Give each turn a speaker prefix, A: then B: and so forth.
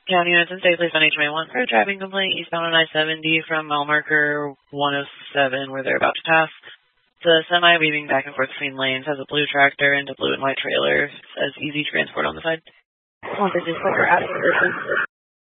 A: County units in state, please on HMA1 for a driving complaint eastbound on I-70 from mile marker 107 where they're about to pass. The semi weaving back and forth between lanes has a blue tractor and a blue and white trailer. It says easy transport on the side.
B: This is for